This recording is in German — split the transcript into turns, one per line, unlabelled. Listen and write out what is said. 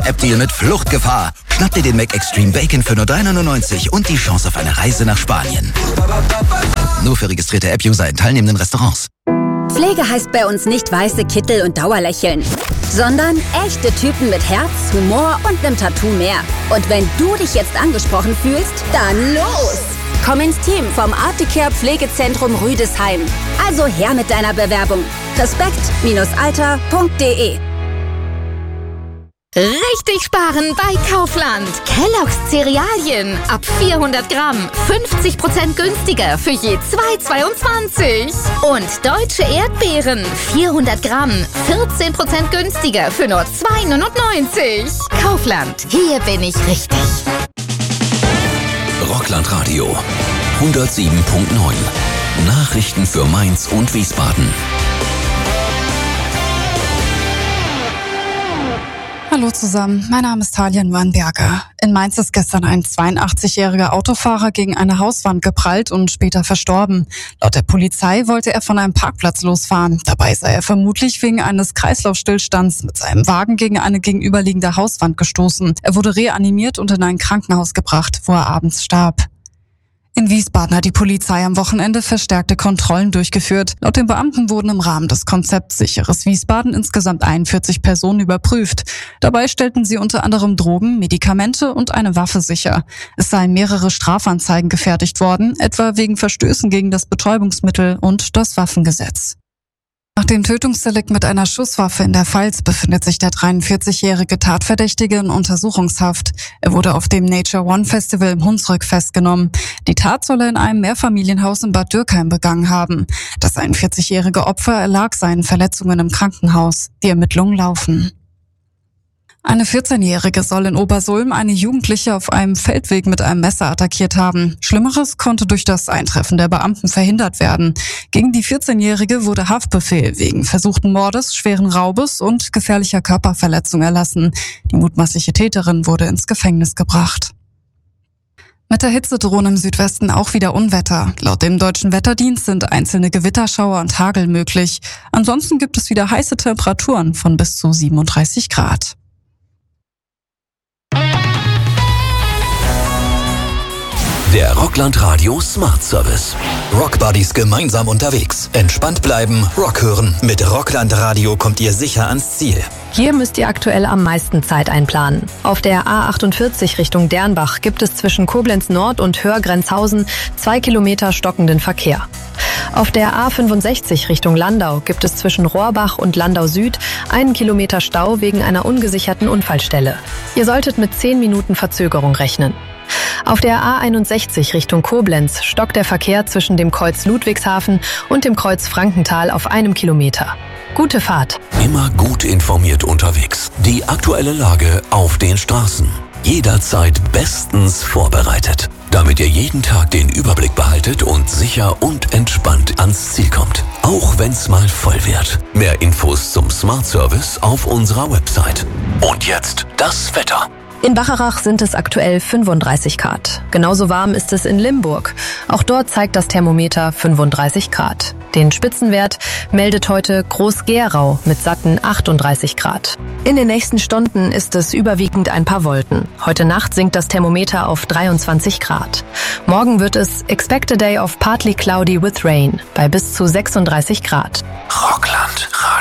App-Deal mit Fluchtgefahr. Schnapp dir den Mac Extreme Bacon für nur 3,99 € und die Chance auf eine Reise nach Spanien. Nur für registrierte App-User in teilnehmenden Restaurants.
Pflege heißt bei uns nicht weiße Kittel und Dauerlächeln, sondern echte Typen mit Herz, Humor und einem Tattoo mehr. Und wenn du dich jetzt angesprochen fühlst, dann los! Komm ins Team vom Articare Pflegezentrum Rüdesheim. Also her mit deiner Bewerbung. Respekt-alter.de.
Richtig sparen bei Kaufland. Kellogg's Cerealien ab 400 Gramm 50% günstiger für je 2,22. Und deutsche Erdbeeren 400 Gramm 14% günstiger für nur 2,99. Kaufland, hier bin ich richtig.
Rockland Radio 107.9. Nachrichten für Mainz und Wiesbaden.
Hallo zusammen, mein Name ist Talia Nuernberger. In Mainz ist gestern ein 82-jähriger Autofahrer gegen eine Hauswand geprallt und später verstorben. Laut der Polizei wollte er von einem Parkplatz losfahren. Dabei sei er vermutlich wegen eines Kreislaufstillstands mit seinem Wagen gegen eine gegenüberliegende Hauswand gestoßen. Er wurde reanimiert und in ein Krankenhaus gebracht, wo er abends starb. In Wiesbaden hat die Polizei am Wochenende verstärkte Kontrollen durchgeführt. Laut den Beamten wurden im Rahmen des Konzepts Sicheres Wiesbaden insgesamt 41 Personen überprüft. Dabei stellten sie unter anderem Drogen, Medikamente und eine Waffe sicher. Es seien mehrere Strafanzeigen gefertigt worden, etwa wegen Verstößen gegen das Betäubungsmittel- und das Waffengesetz. Nach dem Tötungsdelikt mit einer Schusswaffe in der Pfalz befindet sich der 43-jährige Tatverdächtige in Untersuchungshaft. Er wurde auf dem Nature One Festival im Hunsrück festgenommen. Die Tat soll er in einem Mehrfamilienhaus in Bad Dürkheim begangen haben. Das 41-jährige Opfer erlag seinen Verletzungen im Krankenhaus. Die Ermittlungen laufen. Eine 14-Jährige soll in Obersulm eine Jugendliche auf einem Feldweg mit einem Messer attackiert haben. Schlimmeres konnte durch das Eintreffen der Beamten verhindert werden. Gegen die 14-Jährige wurde Haftbefehl wegen versuchten Mordes, schweren Raubes und gefährlicher Körperverletzung erlassen. Die mutmaßliche Täterin wurde ins Gefängnis gebracht. Mit der Hitze drohen im Südwesten auch wieder Unwetter. Laut dem Deutschen Wetterdienst sind einzelne Gewitterschauer und Hagel möglich. Ansonsten gibt es wieder heiße Temperaturen von bis zu 37 Grad.
Der Rockland Radio Smart Service.
Rockbuddies gemeinsam unterwegs. Entspannt bleiben, Rock hören. Mit Rockland Radio kommt ihr sicher ans Ziel.
Hier müsst ihr aktuell am meisten Zeit einplanen. Auf der A48 Richtung Dernbach gibt es zwischen Koblenz Nord und Hörgrenzhausen 2 Kilometer stockenden Verkehr. Auf der A65 Richtung Landau gibt es zwischen Rohrbach und Landau Süd 1 Kilometer Stau wegen einer ungesicherten Unfallstelle. Ihr solltet mit 10 Minuten Verzögerung rechnen. Auf der A61 Richtung Koblenz stockt der Verkehr zwischen dem Kreuz Ludwigshafen und dem Kreuz Frankenthal auf 1 Kilometer. Gute Fahrt.
Immer gut informiert unterwegs. Die aktuelle Lage auf den Straßen. Jederzeit bestens vorbereitet, damit ihr jeden Tag den Überblick behaltet und sicher und entspannt ans Ziel kommt. Auch wenn's mal voll wird. Mehr Infos zum Smart Service auf unserer Website. Und jetzt das Wetter.
In Bacharach sind es aktuell 35 Grad. Genauso warm ist es in Limburg. Auch dort zeigt das Thermometer 35 Grad. Den Spitzenwert meldet heute Groß-Gerau mit satten 38 Grad. In den nächsten Stunden ist es überwiegend ein paar Wolken. Heute Nacht sinkt das Thermometer auf 23 Grad. Morgen wird es Expect a day of partly cloudy with rain bei bis zu 36 Grad.
Rockland Radio.